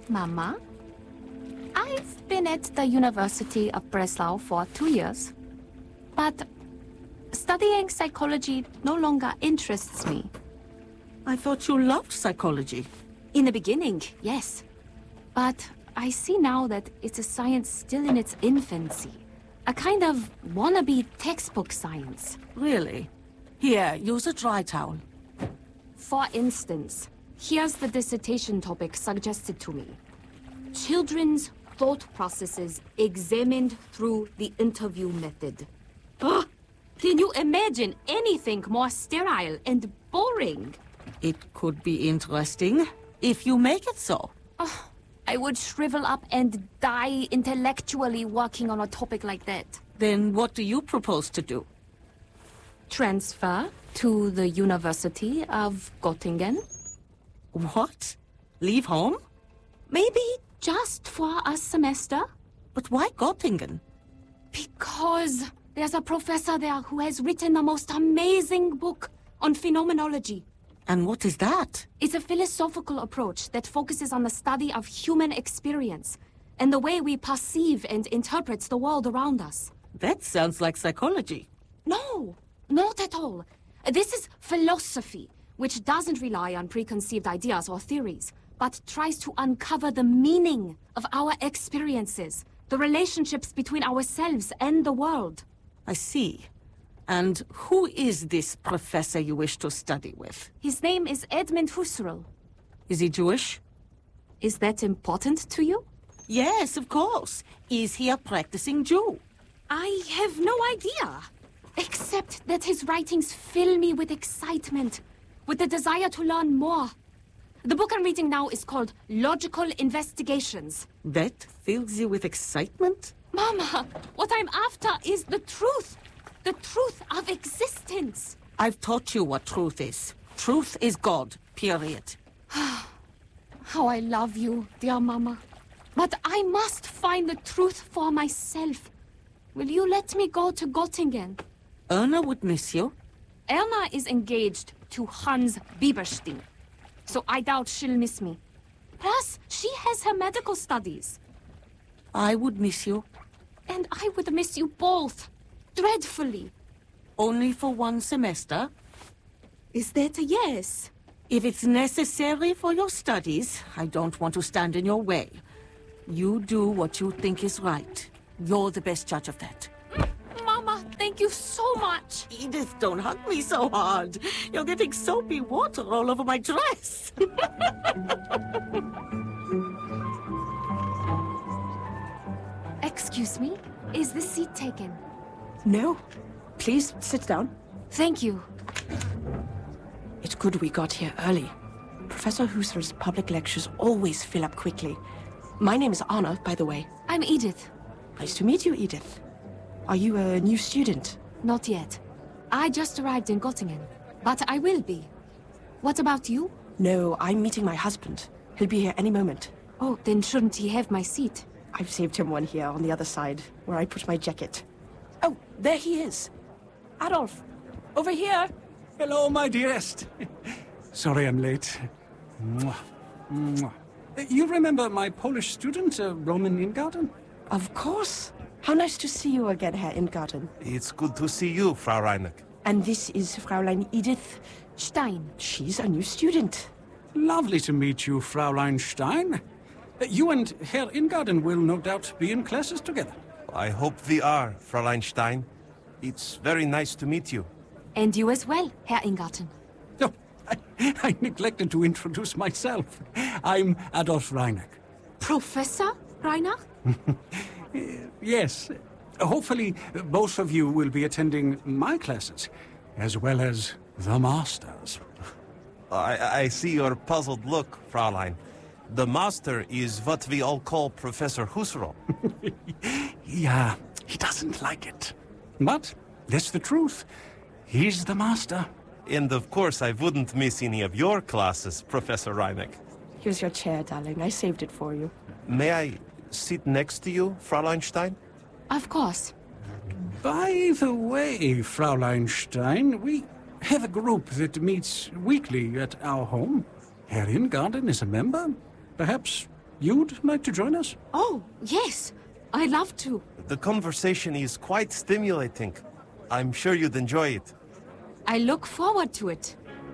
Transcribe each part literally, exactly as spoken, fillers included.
Mama, I've been at the University of Breslau for two years, but studying psychology no longer interests me. I thought you loved psychology. In the beginning, yes. But I see now that it's a science still in its infancy. A kind of wannabe textbook science. Really? Here, use a dry towel. For instance, here's the dissertation topic suggested to me. Children's thought processes examined through the interview method. Ugh! Can you imagine anything more sterile and boring? It could be interesting, if you make it so. Oh, I would shrivel up and die intellectually working on a topic like that. Then what do you propose to do? Transfer to the University of Göttingen. What? Leave home? Maybe just for a semester? But why Göttingen? Because there's a professor there who has written the most amazing book on phenomenology. And what is that? It's a philosophical approach that focuses on the study of human experience and the way we perceive and interpret the world around us. That sounds like psychology. No, not at all. This is philosophy, which doesn't rely on preconceived ideas or theories, but tries to uncover the meaning of our experiences, the relationships between ourselves and the world. I see. And who is this professor you wish to study with? His name is Edmund Husserl. Is he Jewish? Is that important to you? Yes, of course. Is he a practicing Jew? I have no idea. Except that his writings fill me with excitement, with the desire to learn more. The book I'm reading now is called Logical Investigations. That fills you with excitement? Mama, what I'm after is the truth. The truth of existence. I've taught you what truth is. Truth is God, period. How I love you, dear Mama. But I must find the truth for myself. Will you let me go to Göttingen? Erna would miss you. Erna is engaged to Hans Bieberstein, so I doubt she'll miss me. Plus, she has her medical studies. I would miss you. And I would miss you both. Dreadfully. Only for one semester? Is that a yes? If it's necessary for your studies, I don't want to stand in your way. You do what you think is right. You're the best judge of that. Mama, thank you so much. Edith, don't hug me so hard. You're getting soapy water all over my dress. Excuse me? Is the seat taken? No. Please, sit down. Thank you. It's good we got here early. Professor Husserl's public lectures always fill up quickly. My name is Anna, by the way. I'm Edith. Nice to meet you, Edith. Are you a new student? Not yet. I just arrived in Göttingen, but I will be. What about you? No, I'm meeting my husband. He'll be here any moment. Oh, then shouldn't he have my seat? I've saved him one here on the other side, where I put my jacket. Oh, there he is. Adolf, over here. Hello, my dearest. Sorry I'm late. Mwah. Mwah. You remember my Polish student, uh, Roman Ingarden? Of course. How nice to see you again, Herr Ingarden. It's good to see you, Frau Reineck. And this is Fräulein Edith Stein. She's a new student. Lovely to meet you, Fräulein Stein. Uh, you and Herr Ingarden will no doubt be in classes together. I hope we are, Fräulein Stein. It's very nice to meet you. And you as well, Herr Ingarten. Oh, I, I neglected to introduce myself. I'm Adolf Reineck. Professor Reiner? Yes. Hopefully, both of you will be attending my classes, as well as the Master's. I, I see your puzzled look, Fräulein. The Master is what we all call Professor Husserl. Yeah, he doesn't like it. But that's the truth. He's the Master. And of course, I wouldn't miss any of your classes, Professor Reineck. Here's your chair, darling. I saved it for you. May I sit next to you, Fräulein Stein? Of course. By the way, Fräulein Stein, we have a group that meets weekly at our home. Herr Ingarden is a member. Perhaps You'd like to join us? Oh, yes. I'd love to. The conversation is quite stimulating. I'm sure you'd enjoy it. I look forward to it.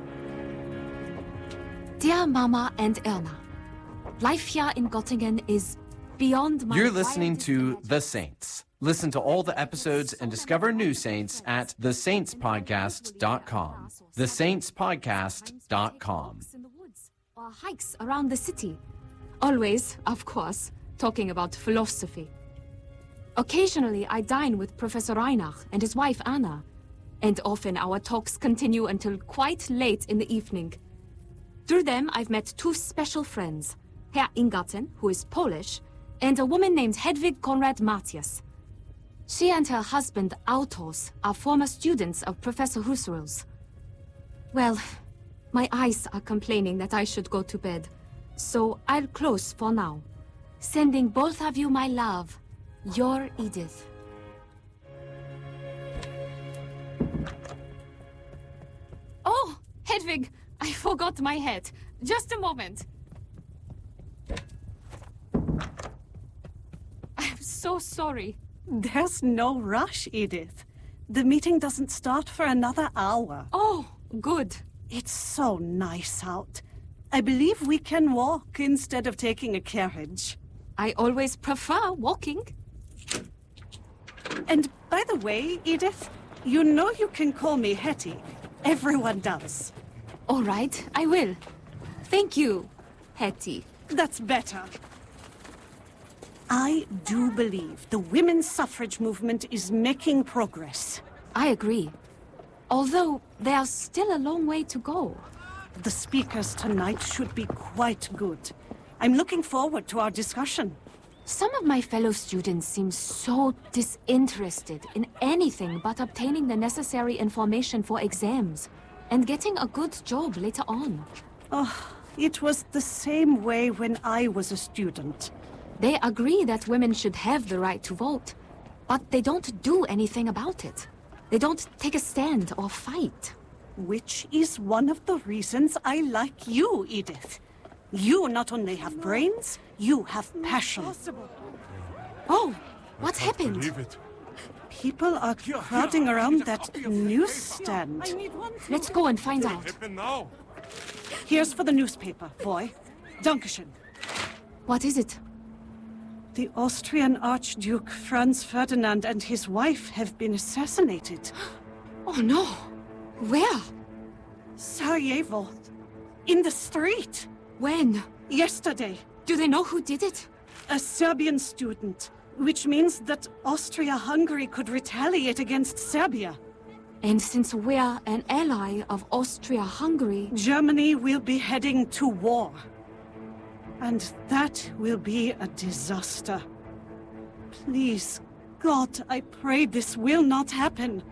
Dear Mama and Erna, life here in Göttingen is beyond my You're listening wildest to imagination. The Saints. Listen to all the episodes and discover new saints at the saints podcast dot com. the saints podcast dot com. In the woods or hikes around the city. Always, of course, talking about philosophy. Occasionally, I dine with Professor Reinach and his wife Anna, and often our talks continue until quite late in the evening. Through them, I've met two special friends, Herr Ingarten, who is Polish, and a woman named Hedwig Konrad Matthias. She and her husband, Autos, are former students of Professor Husserl's. Well, my eyes are complaining that I should go to bed, so I'll close for now. Sending both of you my love. Your Edith. Oh, Hedwig, I forgot my hat. Just a moment. I'm so sorry. There's no rush, Edith. The meeting doesn't start for another hour. Oh, good. It's so nice out. I believe we can walk instead of taking a carriage. I always prefer walking. And by the way, Edith, you know you can call me Hetty. Everyone does. All right, I will. Thank you, Hetty. That's better. I do believe the women's suffrage movement is making progress. I agree. Although there's still a long way to go. The speakers tonight should be quite good. I'm looking forward to our discussion. Some of my fellow students seem so disinterested in anything but obtaining the necessary information for exams and getting a good job later on. Oh, it was the same way when I was a student. They agree that women should have the right to vote, but they don't do anything about it. They don't take a stand or fight. Which is one of the reasons I like you, Edith. You not only have brains, you have passion. Oh, what happened? Believe it. People are crowding around that newsstand. Let's go and find out. now. Here's for the newspaper, boy. Dankeschön. What is it? The Austrian Archduke Franz Ferdinand and his wife have been assassinated. Oh no! Where? Sarajevo. In the street. When? Yesterday. Do they know who did it? A Serbian student. Which means that Austria-Hungary could retaliate against Serbia. And since we're an ally of Austria-Hungary... Germany will be heading to war. And that will be a disaster. Please, God, I pray this will not happen.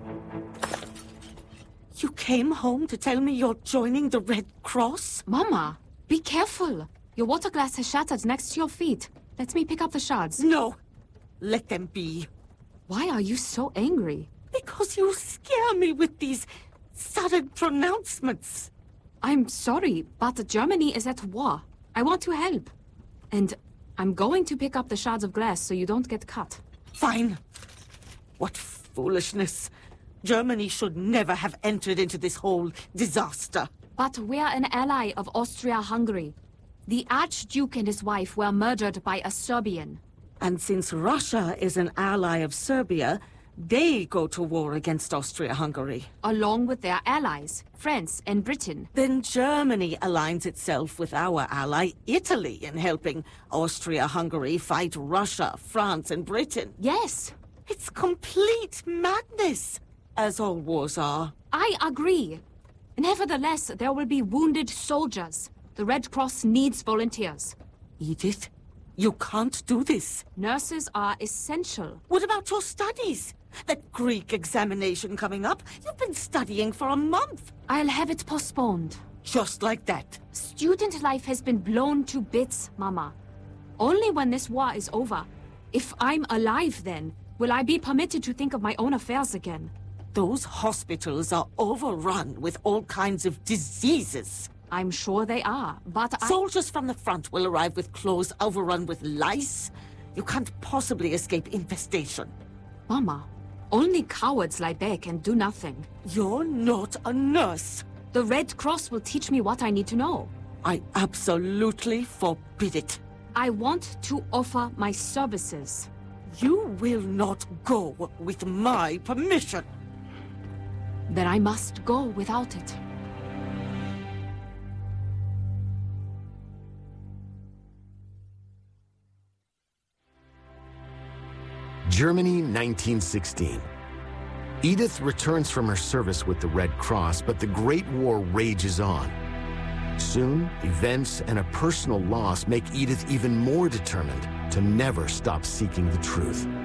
You came home to tell me you're joining the Red Cross? Mama, be careful. Your water glass has shattered next to your feet. Let me pick up the shards. No. Let them be. Why are you so angry? Because you scare me with these sudden pronouncements. I'm sorry, but Germany is at war. I want to help. And I'm going to pick up the shards of glass so you don't get cut. Fine. What foolishness. Germany should never have entered into this whole disaster. But we're an ally of Austria-Hungary. The Archduke and his wife were murdered by a Serbian. And since Russia is an ally of Serbia, they go to war against Austria-Hungary. Along with their allies, France and Britain. Then Germany aligns itself with our ally, Italy, in helping Austria-Hungary fight Russia, France and Britain. Yes, It's complete madness, as all wars are. I agree. Nevertheless, there will be wounded soldiers. The Red Cross needs volunteers. Edith, you can't do this. Nurses are essential. What about your studies? That Greek examination coming up? You've been studying for a month. I'll have it postponed. Just like that. Student life has been blown to bits, Mama. Only when this war is over, if I'm alive then, will I be permitted to think of my own affairs again. Those hospitals are overrun with all kinds of diseases. I'm sure they are, but I... Soldiers from the front will arrive with clothes overrun with lice. You can't possibly escape infestation. Mama, only cowards lie back and do nothing. You're not a nurse. The Red Cross will teach me what I need to know. I absolutely forbid it. I want to offer my services. You will not go with my permission. Then I must go without it. Germany, nineteen sixteen. Edith returns from her service with the Red Cross, but the Great War rages on. Soon, events and a personal loss make Edith even more determined to never stop seeking the truth.